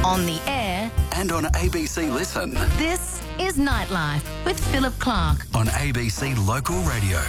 On the air and on ABC Listen. This is Nightlife with Philip Clark on ABC Local Radio.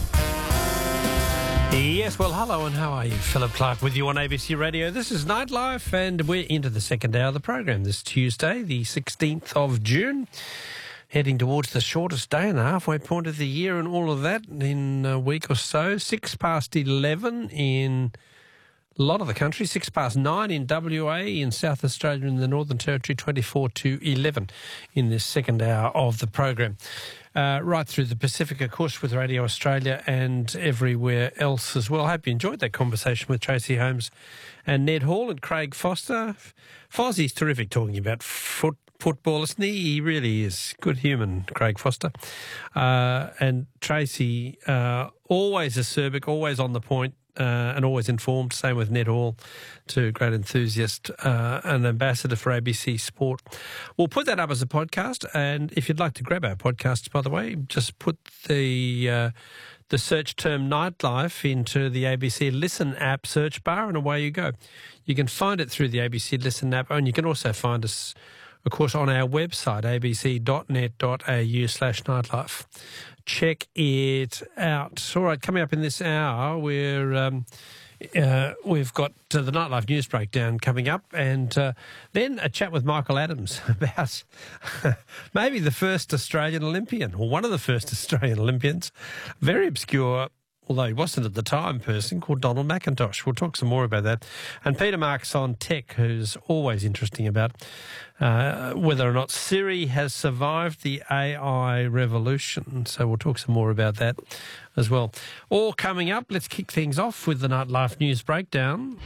Yes, well, hello and how are you? Philip Clark with you on ABC Radio. This is Nightlife and we're into the second hour of the program this Tuesday, the 16th of June. Heading towards the shortest day and the halfway point of the year and all of that in a week or so. 11:06 in a lot of the country, 9:06 in WA, in South Australia and the Northern Territory, 11 in this second hour of the program. Right through the Pacific, of course, with Radio Australia and everywhere else as well. I hope you enjoyed that conversation with Tracy Holmes and Ned Hall and Craig Foster. Fozzie's terrific talking about football, isn't he? He really is. Good human, Craig Foster. And Tracy, always acerbic, always on the point, and always informed. Same with Ned Hall, too, great enthusiast, and ambassador for ABC Sport. We'll put that up as a podcast, and if you'd like to grab our podcasts, by the way, just put the search term Nightlife into the ABC Listen app search bar, and away you go. You can find it through the ABC Listen app, and you can also find us, of course, on our website, abc.net.au/nightlife. Check it out. All right, coming up in this hour, we've got the Nightlife News Breakdown coming up, and then a chat with Michael Adams about maybe the first Australian Olympian, or one of the first Australian Olympians, very obscure, although he wasn't at the time, person called Donald McIntosh. We'll talk some more about that. And Peter Marks on tech, who's always interesting about whether or not Siri has survived the AI revolution. So we'll talk some more about that as well. All coming up. Let's kick things off with the Nightlife News Breakdown.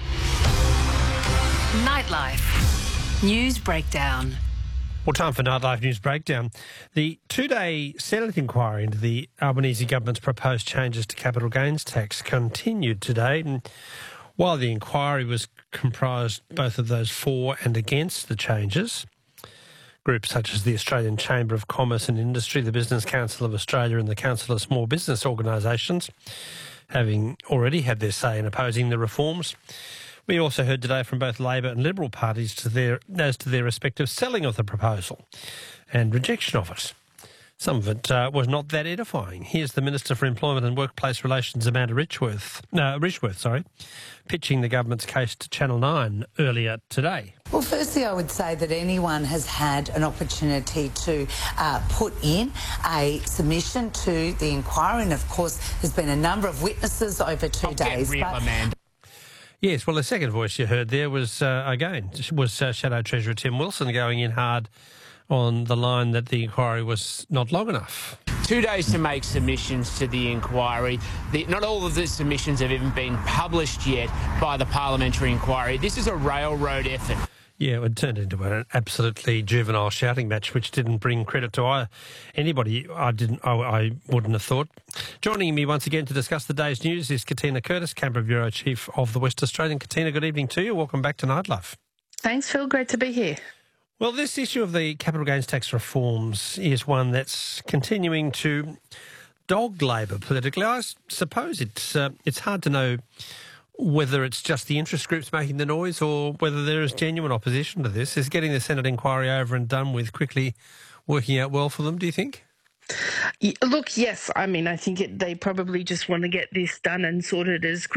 Nightlife News Breakdown. Well, time for Nightlife News Breakdown. The two-day Senate inquiry into the Albanese government's proposed changes to capital gains tax continued today. And while the inquiry was comprised both of those for and against the changes, groups such as the Australian Chamber of Commerce and Industry, the Business Council of Australia and the Council of Small Business Organisations, having already had their say in opposing the reforms. We also heard today from both Labor and Liberal parties as to their respective selling of the proposal and rejection of it. Some of it was not that edifying. Here's the Minister for Employment and Workplace Relations, Amanda Richworth, pitching the government's case to Channel 9 earlier today. Well, firstly, I would say that anyone has had an opportunity to put in a submission to the inquiry, and of course there's been a number of witnesses over 2 days. Get real, Amanda. Yes, well, the second voice you heard there was, Shadow Treasurer Tim Wilson going in hard on the line that the inquiry was not long enough. 2 days to make submissions to the inquiry. Not all of the submissions have even been published yet by the parliamentary inquiry. This is a railroad effort. Yeah, it turned into an absolutely juvenile shouting match, which didn't bring credit to anybody. I wouldn't have thought. Joining me once again to discuss the day's news is Katina Curtis, Canberra Bureau Chief of the West Australian. Katina, good evening to you. Welcome back to Nightlife. Thanks, Phil. Great to be here. Well, this issue of the capital gains tax reforms is one that's continuing to dog Labor politically. I suppose it's hard to know whether it's just the interest groups making the noise or whether there is genuine opposition to this. Is getting the Senate inquiry over and done with quickly working out well for them, do you think? Look, yes. I mean, I think they probably just want to get this done and sorted as